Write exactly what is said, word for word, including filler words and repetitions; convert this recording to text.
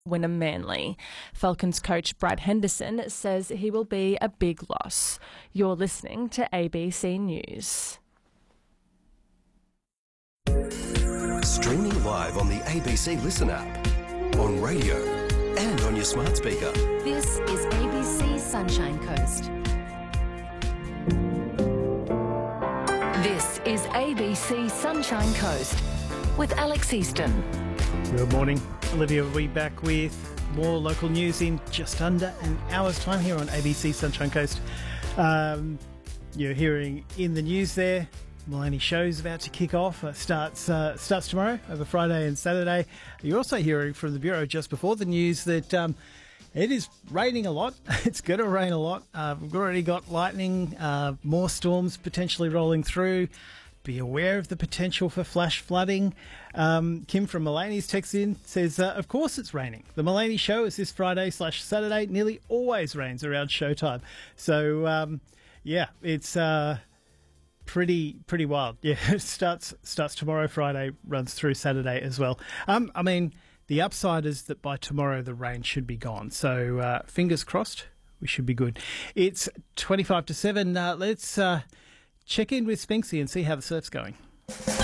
winner Manly. Falcons coach Brad Henderson says he will be a big loss. You're listening to A B C News. Streaming live on the A B C Listen app, on radio and on your smart speaker. This is A B C Sunshine Coast. This is A B C Sunshine Coast with Alex Easton. Good morning. Olivia will be back with more local news in just under an hour's time here on A B C Sunshine Coast. Um, you're hearing in the news there, Maloney Show's about to kick off. It starts uh, starts tomorrow over Friday and Saturday. You're also hearing from the Bureau just before the news that um, it is raining a lot. It's going to rain a lot. Uh, we've already got lightning, uh, more storms potentially rolling through. Be aware of the potential for flash flooding. Um, Kim from Maloney's texts in, says, uh, of course it's raining. The Maloney Show is this Friday slash Saturday. Nearly always rains around showtime. So, um, yeah, it's... Uh, Pretty, pretty wild. Yeah, it starts starts tomorrow, Friday, runs through Saturday as well. Um, I mean, the upside is that by tomorrow the rain should be gone. So uh, fingers crossed, we should be good. It's twenty-five to seven. Uh, let's uh, check in with Spinksy and see how the surf's going.